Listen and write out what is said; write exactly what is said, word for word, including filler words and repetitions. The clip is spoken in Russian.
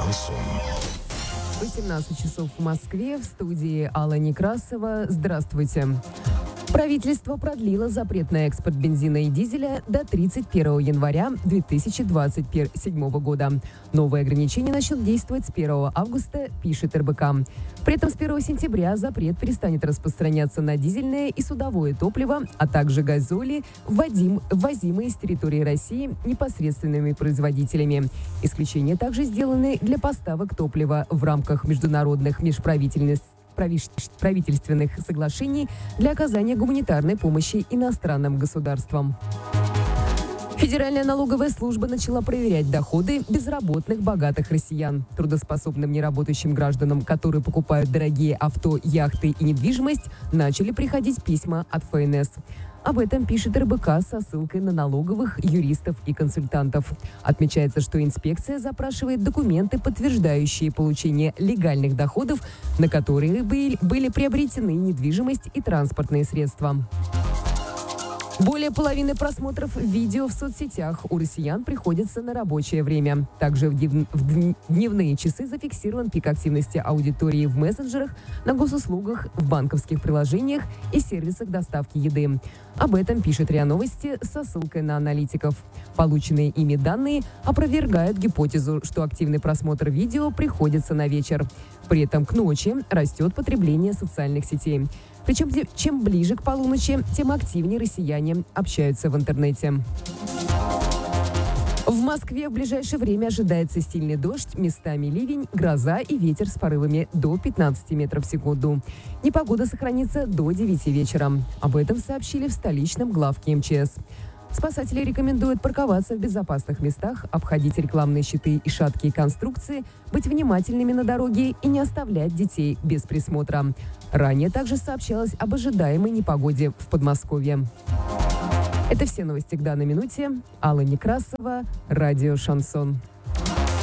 Шансон. восемнадцать часов в Москве, в студии Алла Некрасова. Здравствуйте. Правительство продлило запрет на экспорт бензина и дизеля до тридцать первого января две тысячи двадцать седьмого года. Новые ограничения начнут действовать с первого августа, пишет эр бэ ка. При этом с первого сентября запрет перестанет распространяться на дизельное и судовое топливо, а также газоли, вводим, ввозимые с территории России непосредственными производителями. Исключения также сделаны для поставок топлива в рамках международных межправительственных правительственных соглашений для оказания гуманитарной помощи иностранным государствам. Федеральная налоговая служба начала проверять доходы безработных богатых россиян. Трудоспособным неработающим гражданам, которые покупают дорогие авто, яхты и недвижимость, начали приходить письма от эф эн эс. Об этом пишет эр бэ ка со ссылкой на налоговых, юристов и консультантов. Отмечается, что инспекция запрашивает документы, подтверждающие получение легальных доходов, на которые были, были приобретены недвижимость и транспортные средства. Более половины просмотров видео в соцсетях у россиян приходится на рабочее время. Также в, днев... в дневные часы зафиксирован пик активности аудитории в мессенджерах, на госуслугах, в банковских приложениях и сервисах доставки еды. Об этом пишет РИА Новости со ссылкой на аналитиков. Полученные ими данные опровергают гипотезу, что активный просмотр видео приходится на вечер. При этом к ночи растет потребление социальных сетей. Причем, чем ближе к полуночи, тем активнее россияне общаются в интернете. В Москве в ближайшее время ожидается сильный дождь, местами ливень, гроза и ветер с порывами до пятнадцати метров в секунду. Непогода сохранится до девяти вечера. Об этом сообщили в столичном главке эм че эс. Спасатели рекомендуют парковаться в безопасных местах, обходить рекламные щиты и шаткие конструкции, быть внимательными на дороге и не оставлять детей без присмотра. Ранее также сообщалось об ожидаемой непогоде в Подмосковье. Это все новости к данной минуте. Алла Некрасова, радио «Шансон».